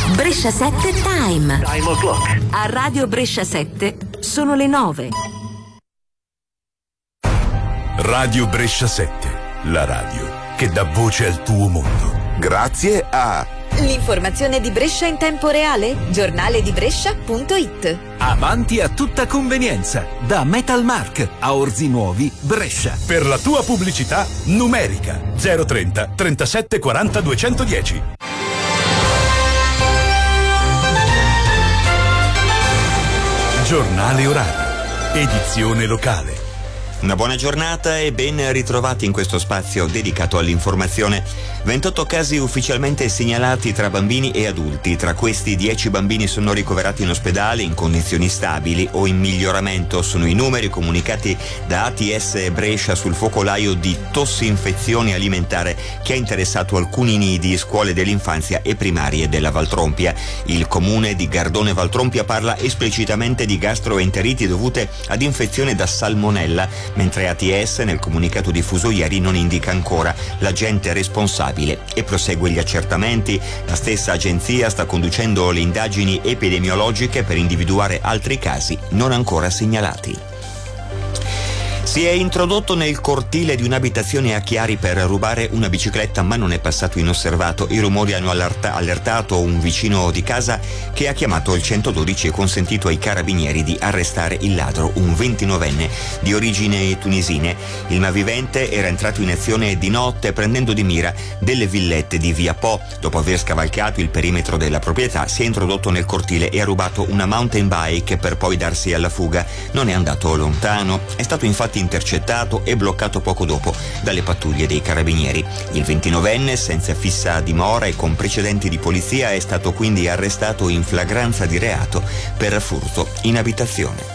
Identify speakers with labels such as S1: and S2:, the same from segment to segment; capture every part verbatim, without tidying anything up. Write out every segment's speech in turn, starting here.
S1: Brescia sette Time.
S2: Time o'clock.
S1: A Radio Brescia sette sono le nove.
S3: Radio Brescia sette, la radio che dà voce al tuo mondo.
S4: Grazie a
S5: l'informazione di Brescia in tempo reale, giornale di Brescia punto it.
S6: Avanti a tutta convenienza, da Metalmark a Orzi Nuovi, Brescia.
S3: Per la tua pubblicità numerica zero trenta trentasette quaranta duecentodieci. Giornale orario, edizione locale.
S7: Una buona giornata e ben ritrovati in questo spazio dedicato all'informazione. ventotto casi ufficialmente segnalati tra bambini e adulti. Tra questi dieci bambini sono ricoverati in ospedale in condizioni stabili o in miglioramento. Sono i numeri comunicati da A T S Brescia sul focolaio di tossinfezione alimentare che ha interessato alcuni nidi, scuole dell'infanzia e primarie della Valtrompia. Il comune di Gardone Valtrompia parla esplicitamente di gastroenteriti dovute ad infezione da salmonella, mentre A T S nel comunicato diffuso ieri non indica ancora l'agente responsabile e prosegue gli accertamenti. La stessa agenzia sta conducendo le indagini epidemiologiche per individuare altri casi non ancora segnalati. Si è introdotto nel cortile di un'abitazione a Chiari per rubare una bicicletta, ma non è passato inosservato. I rumori hanno allerta- allertato un vicino di casa che ha chiamato il centododici e consentito ai carabinieri di arrestare il ladro, un ventinovenne di origini tunisine. Il malvivente era entrato in azione di notte prendendo di mira delle villette di Via Po. Dopo aver scavalcato il perimetro della proprietà, si è introdotto nel cortile e ha rubato una mountain bike per poi darsi alla fuga. Non è andato lontano. È stato infatti intercettato e bloccato poco dopo dalle pattuglie dei carabinieri. Il ventinovenne, senza fissa dimora e con precedenti di polizia, è stato quindi arrestato in flagranza di reato per furto in abitazione.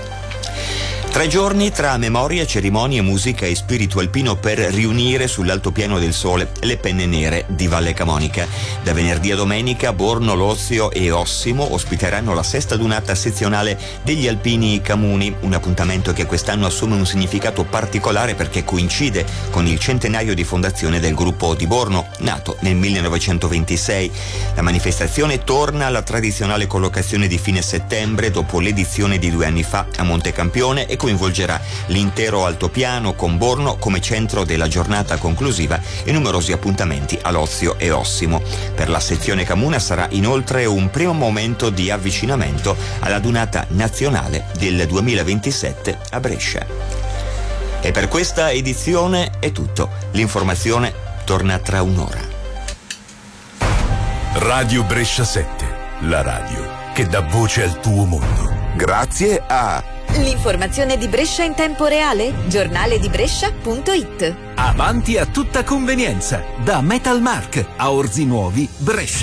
S7: Tre giorni tra memoria, cerimonie, musica e spirito alpino per riunire sull'altopiano del Sole le penne nere di Valle Camonica. Da venerdì a domenica Borno, Lozio e Ossimo ospiteranno la sesta dunata sezionale degli Alpini Camuni, un appuntamento che quest'anno assume un significato particolare perché coincide con il centenario di fondazione del gruppo di Borno, nato nel millenovecentoventisei. La manifestazione torna alla tradizionale collocazione di fine settembre dopo l'edizione di due anni fa a Montecampione e coinvolgerà l'intero altopiano con Borno come centro della giornata conclusiva e numerosi appuntamenti a Lozio e Ossimo. Per la sezione Camuna sarà inoltre un primo momento di avvicinamento alla dunata nazionale del duemilaventisette a Brescia. E per questa edizione è tutto. L'informazione torna tra un'ora.
S3: Radio Brescia sette, la radio che dà voce al tuo mondo.
S4: Grazie a
S5: l'informazione di Brescia in tempo reale, giornale di Brescia punto it.
S6: Avanti a tutta convenienza, da Metalmark a Orzi Nuovi, Brescia.